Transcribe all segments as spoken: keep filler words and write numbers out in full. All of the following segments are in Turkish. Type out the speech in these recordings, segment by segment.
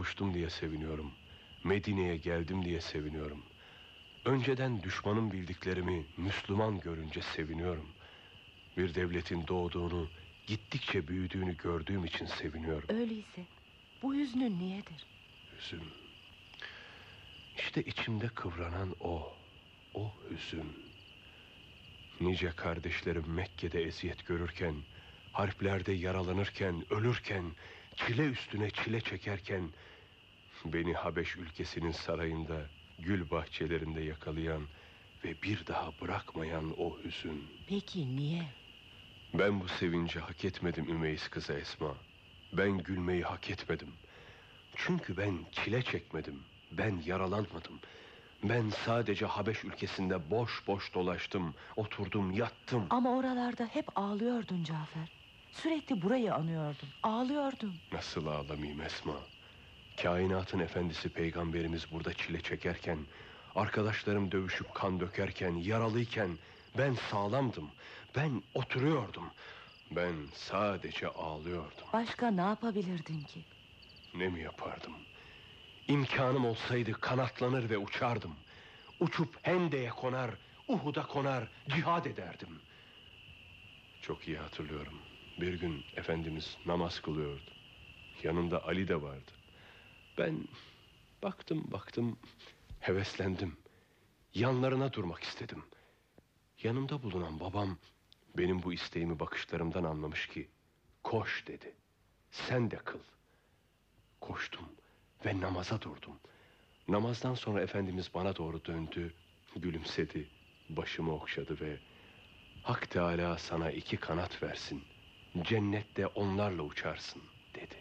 kavuştum diye seviniyorum. Medine'ye geldim diye seviniyorum. Önceden düşmanım bildiklerimi Müslüman görünce seviniyorum. Bir devletin doğduğunu, gittikçe büyüdüğünü gördüğüm için seviniyorum. Öyleyse bu hüznün niyedir? Hüzün. İşte içimde kıvranan o. O hüzün. Nice kardeşlerim Mekke'de eziyet görürken, harplerde yaralanırken, ölürken, çile üstüne çile çekerken, beni Habeş ülkesinin sarayında, gül bahçelerinde yakalayan ve bir daha bırakmayan o hüzün. Peki niye? Ben bu sevinci hak etmedim Ümeyiz kızı Esma. Ben gülmeyi hak etmedim. Çünkü ben çile çekmedim. Ben yaralanmadım. Ben sadece Habeş ülkesinde boş boş dolaştım. Oturdum, yattım. Ama oralarda hep ağlıyordun Cafer. Sürekli burayı anıyordun. Ağlıyordun. Nasıl ağlamayayım Esma? Kainatın efendisi peygamberimiz burada çile çekerken, arkadaşlarım dövüşüp kan dökerken, yaralıyken ben sağlamdım. Ben oturuyordum. Ben sadece ağlıyordum. Başka ne yapabilirdin ki? Ne mi yapardım? İmkanım olsaydı kanatlanır ve uçardım. Uçup Hende'ye konar, Uhud'a konar, cihad ederdim. Çok iyi hatırlıyorum. Bir gün Efendimiz namaz kılıyordu. Yanında Ali de vardı. Ben baktım baktım, heveslendim. Yanlarına durmak istedim. Yanımda bulunan babam benim bu isteğimi bakışlarımdan anlamış ki, koş dedi. Sen de kıl. Koştum ve namaza durdum. Namazdan sonra Efendimiz bana doğru döndü, gülümsedi, başımı okşadı ve Hak Teâlâ sana iki kanat versin, cennette onlarla uçarsın dedi.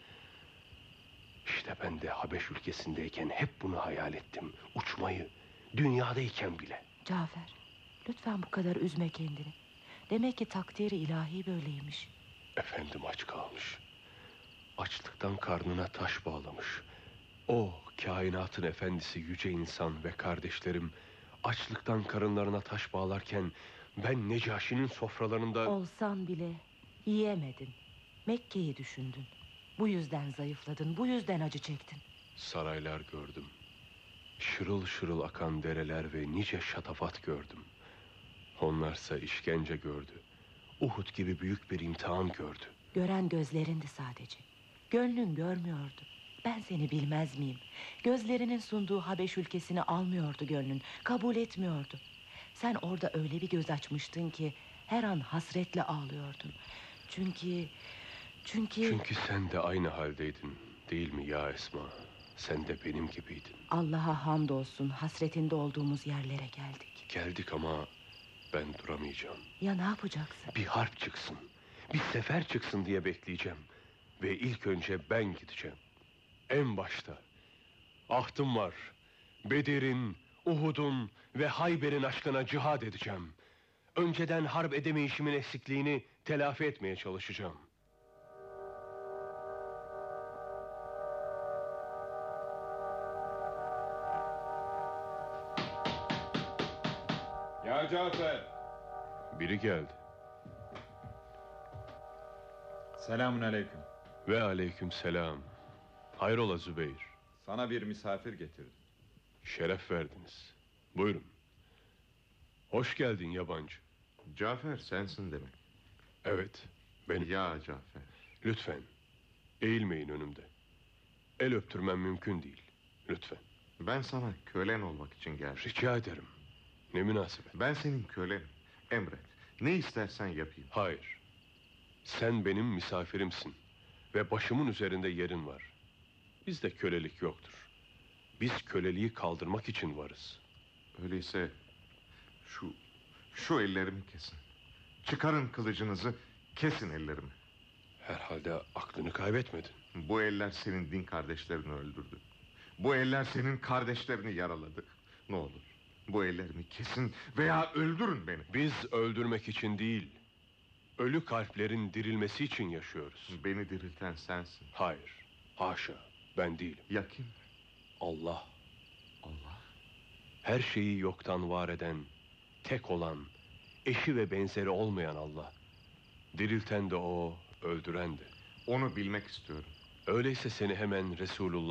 İşte ben de Habeş ülkesindeyken hep bunu hayal ettim, uçmayı, dünyadayken bile. Cafer, lütfen bu kadar üzme kendini. Demek ki takdiri ilahi böyleymiş. Efendim aç kalmış. Açlıktan karnına taş bağlamış. O kainatın efendisi yüce insan ve kardeşlerim açlıktan karınlarına taş bağlarken ben Necaşi'nin sofralarında... Olsan bile yiyemedin. Mekke'yi düşündün. Bu yüzden zayıfladın, bu yüzden acı çektin. Saraylar gördüm. Şırıl şırıl akan dereler ve nice şatafat gördüm. Onlarsa işkence gördü. Uhud gibi büyük bir imtihan gördü. Gören gözlerindi sadece. Gönlün görmüyordu. Ben seni bilmez miyim? Gözlerinin sunduğu Habeş ülkesini almıyordu gönlün. Kabul etmiyordu. Sen orada öyle bir göz açmıştın ki her an hasretle ağlıyordun. Çünkü... Çünkü... Çünkü sen de aynı haldeydin, değil mi ya Esma? Sen de benim gibiydin. Allah'a hamdolsun hasretinde olduğumuz yerlere geldik. Geldik ama ben duramayacağım. Ya ne yapacaksın? Bir harp çıksın, bir sefer çıksın diye bekleyeceğim. Ve ilk önce ben gideceğim. En başta. Ahtım var. Bedir'in, Uhud'un ve Hayber'in aşkına cihad edeceğim. Önceden harp edemeyişimin eksikliğini telafi etmeye çalışacağım. Ya Cafer! Biri geldi. Selamun aleyküm. Ve aleyküm selam. Hayrola Zübeyir? Sana bir misafir getirdim. Şeref verdiniz. Buyurun. Hoş geldin yabancı. Cafer sensin demek. Evet, benim. Ya Cafer. Lütfen, eğilmeyin önümde. El öptürmem mümkün değil. Lütfen. Ben sana kölen olmak için geldim. Rica ederim. Ne münasebet. Ben senin kölenim. Emret. Ne istersen yapayım. Hayır. Sen benim misafirimsin. Ve başımın üzerinde yerin var. Bizde kölelik yoktur. Biz köleliği kaldırmak için varız. Öyleyse şu şu ellerimi kesin. Çıkarın kılıcınızı, kesin ellerimi. Herhalde aklını kaybetmedin. Bu eller senin din kardeşlerini öldürdü. Bu eller senin kardeşlerini yaraladı. Ne olur bu ellerimi kesin veya öldürün beni. Biz öldürmek için değil, ölü kalplerin dirilmesi için yaşıyoruz. Beni dirilten sensin. Hayır, haşa, ben değilim. Ya kim? Allah. Allah. Her şeyi yoktan var eden, tek olan, eşi ve benzeri olmayan Allah. Dirilten de o, öldüren de. Onu bilmek istiyorum. Öyleyse seni hemen Resulullah